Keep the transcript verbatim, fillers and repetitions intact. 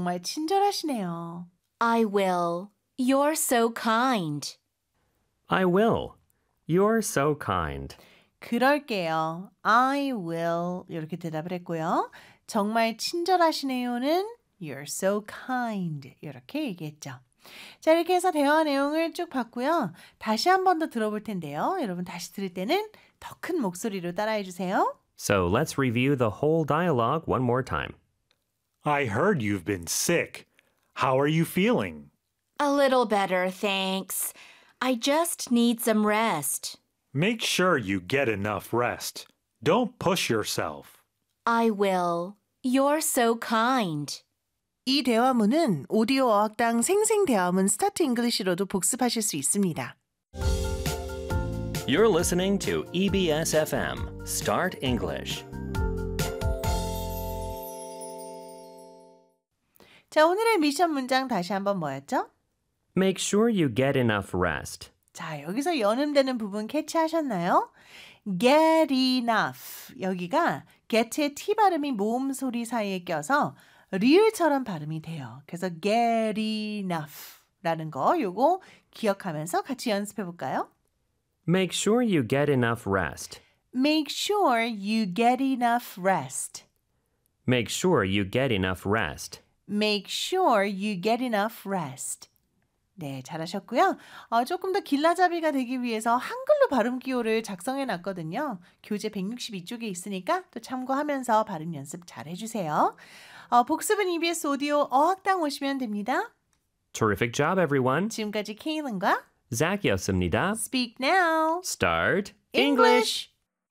정말 친절하시네요. I will. You're so kind. I will. You're so kind. 그럴게요. I will. 이렇게 대답을 했고요. 정말 친절하시네요는 You're so kind. 이렇게 얘기했죠. 자, 이렇게 해서 대화 내용을 쭉 봤고요. 다시 한 번 더 들어볼 텐데요. 여러분 다시 들을 때는 더 큰 목소리로 따라해 주세요. So let's review the whole dialogue one more time. I heard you've been sick. How are you feeling? A little better, thanks. I just need some rest. Make sure you get enough rest. Don't push yourself. I will. You're so kind. 이 대화문은 오디오 어학당 생생대화문 스타트 잉글리시로도 복습하실 수 있습니다. You're listening to E B S F M, Start English. 자, 오늘의 미션 문장 다시 한번 뭐였죠? Make sure you get enough rest. 자, 여기서 연음되는 부분 캐치하셨나요? get enough. 여기가 get의 T 발음이 모음 소리 사이에 껴서 리을처럼 발음이 돼요. 그래서 get enough 라는 거 요거 기억하면서 같이 연습해 볼까요? Make sure you get enough rest. Make sure you get enough rest. Make sure you get enough rest. Make sure you get enough rest. 네, 잘하셨고요. 어, 조금 더 길라잡이가 되기 위해서 한글로 발음 기호를 작성해 놨거든요. 교재 백육십이 쪽에 있으니까 또 참고하면서 발음 연습 잘 해주세요. 어, 복습은 이비에스 오디오 어학당 오시면 됩니다. Terrific job, everyone. 지금까지 케일린과 Zach이었습니다. Speak Now. Start English.